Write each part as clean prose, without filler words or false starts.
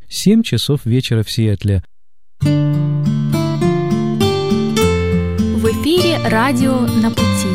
7 часов вечера в Сиэтле. В эфире радио «На пути».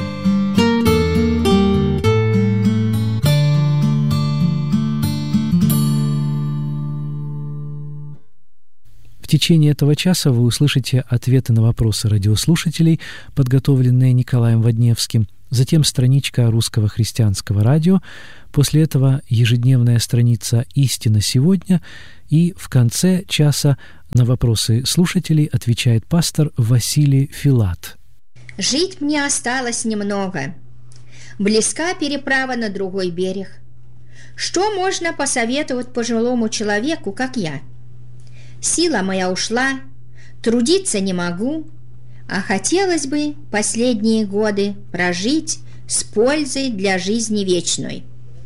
В течение этого часа вы услышите ответы на вопросы радиослушателей, подготовленные Николаем Водневским, затем страничка Русского христианского радио, после этого ежедневная страница «Истина сегодня», и в конце часа на вопросы слушателей отвечает пастор Василий Филат. Жить мне осталось немного. Близка переправа на другой берег. Что можно посоветовать пожилому человеку, как я? Сила моя ушла, трудиться не могу, а хотелось бы последние годы прожить с пользой для жизни вечной.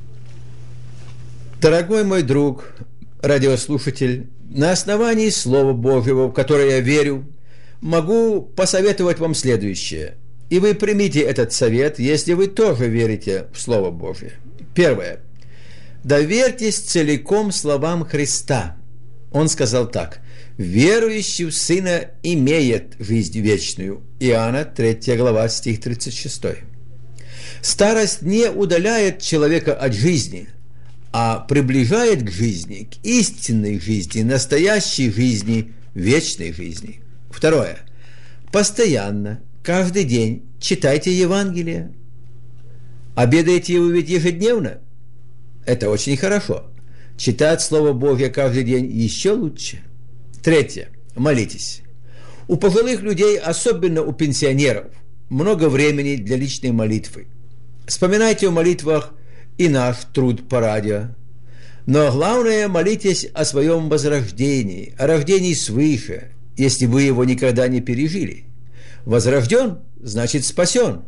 Дорогой мой друг, радиослушатель, на основании Слова Божьего, в которое я верю, могу посоветовать вам следующее. И вы примите этот совет, если вы тоже верите в Слово Божье. Первое. Доверьтесь целиком словам Христа. Он сказал так: «Верующий в Сына имеет жизнь вечную». Иоанна, 3 глава, стих 36. Старость не удаляет человека от жизни, а приближает к жизни, к истинной жизни, настоящей жизни, вечной жизни. Второе. Постоянно, каждый день читайте Евангелие. Обедаете вы ведь ежедневно? Это очень хорошо. Читать Слово Божье каждый день еще лучше. Третье. Молитесь. У пожилых людей, особенно у пенсионеров, много времени для личной молитвы. Вспоминайте в молитвах и наш труд по радио. Но главное, молитесь о своем возрождении, о рождении свыше, если вы его никогда не пережили. Возрожден, значит спасен.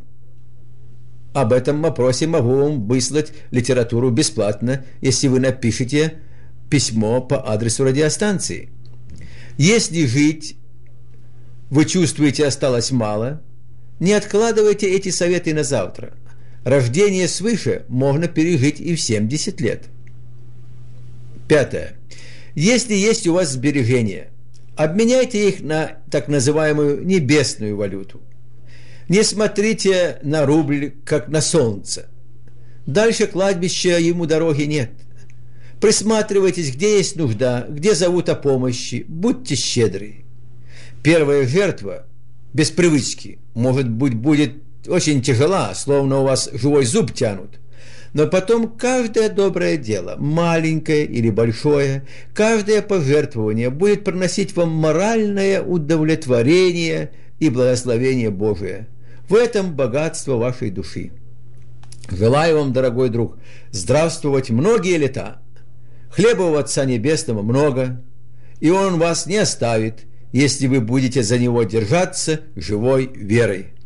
Об этом вопросе могу вам выслать литературу бесплатно, если вы напишите письмо по адресу радиостанции. Если жить, вы чувствуете, осталось мало, не откладывайте эти советы на завтра. Рождение свыше можно пережить и в 70 лет. Пятое. Если есть у вас сбережения, обменяйте их на так называемую небесную валюту. Не смотрите на рубль, как на солнце. Дальше кладбища ему дороги нет. Присматривайтесь, где есть нужда, где зовут о помощи, будьте щедры. Первая жертва, без привычки, может быть, будет очень тяжела, словно у вас живой зуб тянут. Но потом каждое доброе дело, маленькое или большое, каждое пожертвование будет приносить вам моральное удовлетворение и благословение Божие. В этом богатство вашей души. Желаю вам, дорогой друг, здравствовать многие лета. Хлеба у Отца Небесного много, и Он вас не оставит, если вы будете за Него держаться живой верой.